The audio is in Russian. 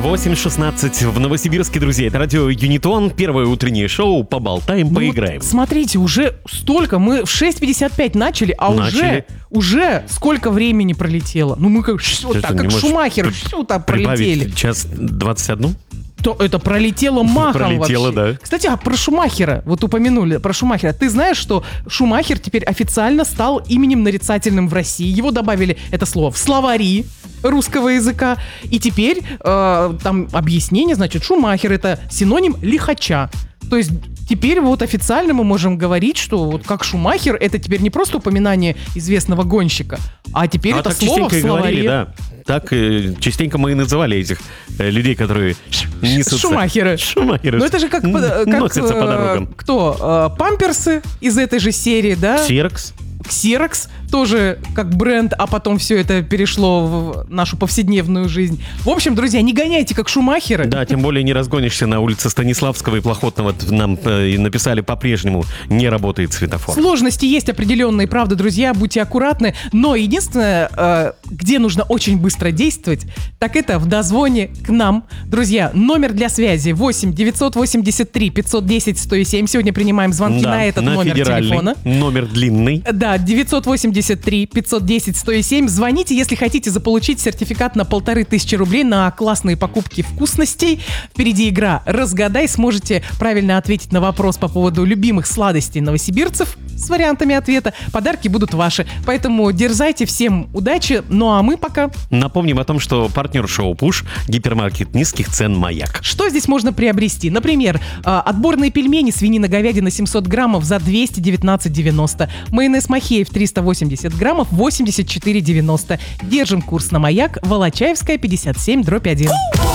8:16 в Новосибирске, друзья. Это радио Юнитон. Первое утреннее шоу. Поболтаем, поиграем. Смотрите, уже столько. Мы в 6:55 начали, а уже сколько времени пролетело. Ну мы как Шумахер, так пролетели. Час 21? То это пролетело махом пролетело, вообще. Да. Кстати, про Шумахера, вот упомянули про Шумахера. Ты знаешь, что Шумахер теперь официально стал именем нарицательным в России? Его добавили это слово в словари русского языка. И теперь там объяснение, значит, Шумахер — это синоним лихача. То есть теперь вот официально мы можем говорить, что вот как Шумахер — это теперь не просто упоминание известного гонщика, а теперь это слово в словаре. Говорили, да. Так частенько мы и называли этих людей, которые несутся. Шумахеры. Шумахеры. Ну это же как носятся по дорогам. Кто? Памперсы из этой же серии, да? Ксерокс тоже как бренд, а потом все это перешло в нашу повседневную жизнь. В общем, друзья, не гоняйте как Шумахеры. Да, тем более не разгонишься на улице Станиславского и Плохотного. Нам написали, по-прежнему не работает светофор. Сложности есть определенные, правда, друзья, будьте аккуратны. Но единственное, где нужно очень быстро действовать, так это в дозвоне к нам. Друзья, номер для связи 8 983 510 107. Сегодня принимаем звонки на этот номер телефона. Номер длинный. Да, 983 510 107. Звоните, если хотите заполучить сертификат на 1500 рублей на классные покупки вкусностей. Впереди игра «Разгадай». Сможете правильно ответить на вопрос по поводу любимых сладостей новосибирцев с вариантами ответа. Подарки будут ваши. Поэтому дерзайте, всем удачи. Ну а мы пока... Напомним о том, что партнер шоу «Пуш» — гипермаркет низких цен «Маяк». Что здесь можно приобрести? Например, отборные пельмени свинина-говядина 700 граммов за 219,90. Майонез Махеев 380 граммов 84,90. Держим курс на «Маяк», Волочаевская, 57/1.